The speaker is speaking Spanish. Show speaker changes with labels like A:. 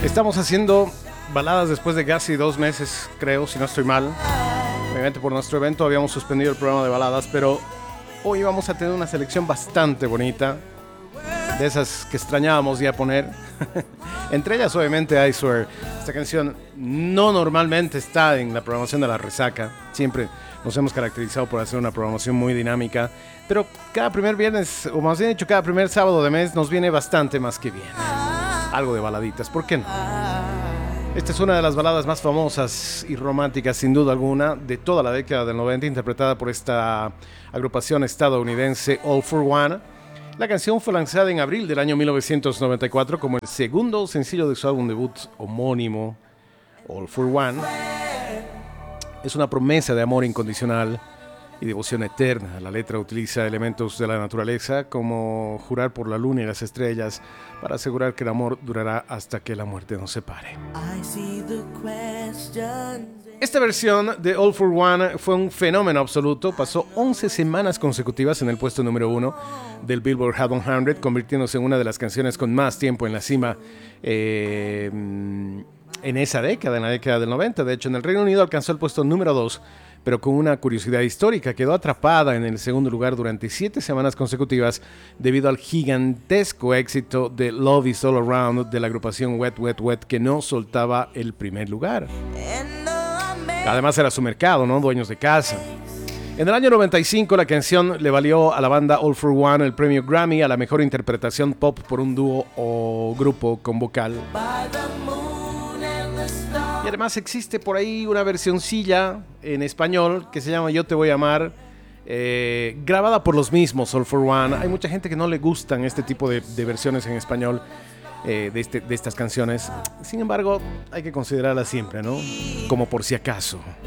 A: Estamos haciendo baladas después de casi 2 meses, creo, si no estoy mal. Obviamente por nuestro evento habíamos suspendido el programa de baladas, pero hoy vamos a tener una selección bastante bonita, de esas que extrañábamos ya poner. Entre ellas, obviamente, I Swear. Esta canción no normalmente está en la programación de La Resaca. Siempre nos hemos caracterizado por hacer una programación muy dinámica, pero cada primer viernes, o más bien dicho, cada primer sábado de mes nos viene bastante más que bien. Algo de baladitas, ¿por qué no? Esta es una de las baladas más famosas y románticas, sin duda alguna, de toda la década del 90, interpretada por esta agrupación estadounidense All for One. La canción fue lanzada en abril del año 1994 como el segundo sencillo de su álbum debut homónimo, All for One. Es una promesa de amor incondicional y devoción eterna. La letra utiliza elementos de la naturaleza, como jurar por la luna y las estrellas, para asegurar que el amor durará hasta que la muerte nos separe. Esta versión de All for One fue un fenómeno absoluto. Pasó 11 semanas consecutivas en el puesto número 1 del Billboard Hot 100, convirtiéndose en una de las canciones con más tiempo en la cima en esa década, en la década del 90. De hecho, en el Reino Unido alcanzó el puesto número 2, pero con una curiosidad histórica. Quedó atrapada en el segundo lugar durante 7 semanas consecutivas debido al gigantesco éxito de Love Is All Around de la agrupación Wet Wet Wet, que no soltaba el primer lugar. Además era su mercado, ¿no? Dueños de casa. En el año 95 la canción le valió a la banda All for One el premio Grammy a la mejor interpretación pop por un dúo o grupo con vocal. Y además existe por ahí una versioncilla en español que se llama Yo Te Voy a Amar, grabada por los mismos All for One. Hay mucha gente que no le gustan este tipo de versiones en español de estas canciones. Sin embargo, hay que considerarlas siempre, ¿no? Como por si acaso.